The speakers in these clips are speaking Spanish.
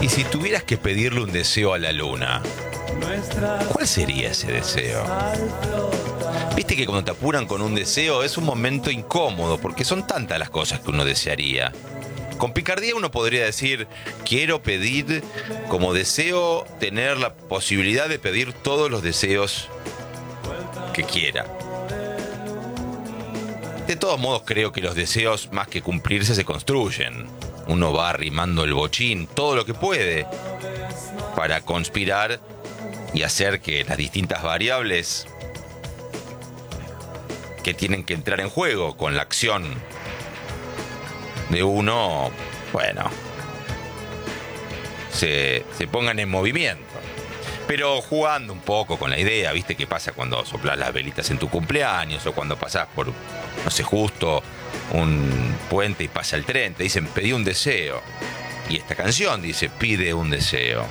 Y si tuvieras que pedirle un deseo a la luna, ¿cuál sería ese deseo? Viste que cuando te apuran con un deseo es un momento incómodo porque son tantas las cosas que uno desearía. Con picardía uno podría decir, quiero pedir como deseo tener la posibilidad de pedir todos los deseos que quiera. De todos modos creo que los deseos más que cumplirse se construyen. Uno va arrimando el bochín, todo lo que puede, para conspirar y hacer que las distintas variables que tienen que entrar en juego con la acción de uno, bueno, se pongan en movimiento. Pero jugando un poco con la idea, ¿viste qué pasa cuando soplas las velitas en tu cumpleaños o cuando pasás por, no sé, justo un puente y pasa el tren? Te dicen, pedí un deseo. Y esta canción dice, pide un deseo.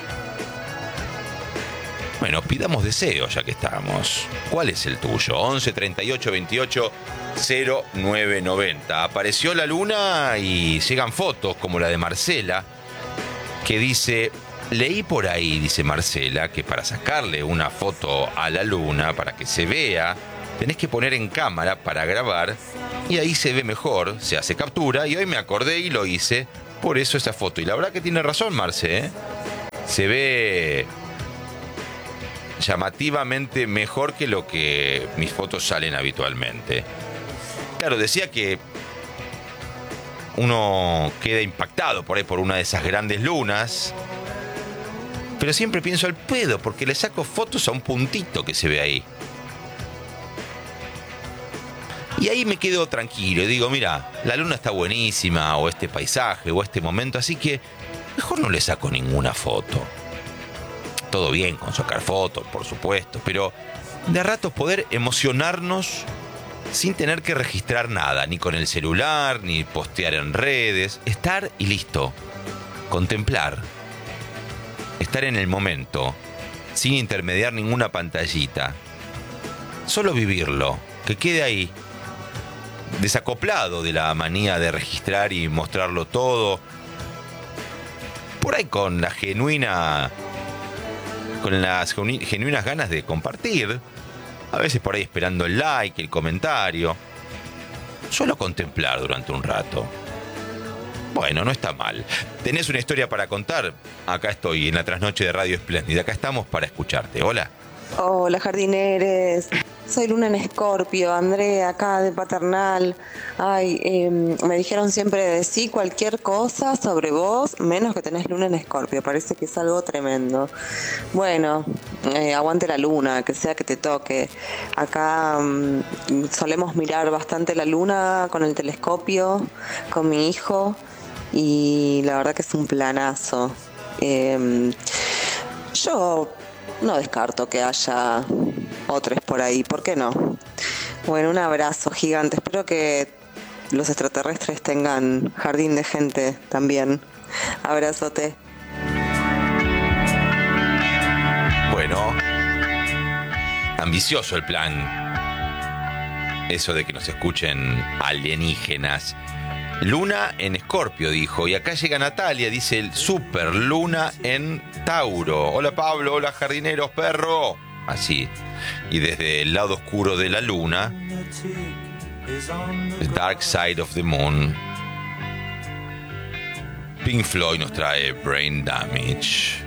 Bueno, pidamos deseos ya que estamos. ¿Cuál es el tuyo? 11 38 28 0990. Apareció la luna y llegan fotos como la de Marcela, que dice, leí por ahí, dice Marcela, que para sacarle una foto a la luna, para que se vea, tenés que poner en cámara para grabar y ahí se ve mejor, se hace captura y hoy me acordé y lo hice, por eso esa foto. Y la verdad que tiene razón Marce, ¿eh? Se ve llamativamente mejor que lo que mis fotos salen habitualmente. Claro, decía que uno queda impactado por ahí por una de esas grandes lunas, pero siempre pienso al pedo porque le saco fotos a un puntito que se ve ahí. Y ahí me quedo tranquilo y digo, mira, la luna está buenísima, o este paisaje, o este momento, así que mejor no le saco ninguna foto. Todo bien con sacar fotos, por supuesto, pero de a ratos poder emocionarnos sin tener que registrar nada, ni con el celular, ni postear en redes. Estar y listo. Contemplar. Estar en el momento, sin intermediar ninguna pantallita. Solo vivirlo, que quede ahí, desacoplado de la manía de registrar y mostrarlo todo. Por ahí con las genuinas ganas de compartir. A veces por ahí esperando el like, el comentario. Solo contemplar durante un rato. Bueno, no está mal. ¿Tenés una historia para contar? Acá estoy, en la trasnoche de Radio Espléndida. Acá estamos para escucharte. Hola. Hola, jardineres. Soy Luna en Escorpio, Andrea, acá de Paternal. Ay, me dijeron siempre de sí cualquier cosa sobre vos, menos que tenés Luna en Escorpio. Parece que es algo tremendo. Bueno, aguante la luna, que sea que te toque. Acá solemos mirar bastante la luna con el telescopio, con mi hijo, y la verdad que es un planazo. Yo no descarto que haya otros por ahí, ¿por qué no? Bueno, un abrazo gigante. Espero que los extraterrestres tengan jardín de gente también. Abrazote. Bueno, ambicioso el plan. Eso de que nos escuchen alienígenas. Luna en Escorpio, dijo. Y acá llega Natalia, dice el super Luna en Tauro. Hola Pablo, hola jardineros, perro. Así. Y desde el lado oscuro de la luna, The Dark Side of the Moon, Pink Floyd nos trae Brain Damage.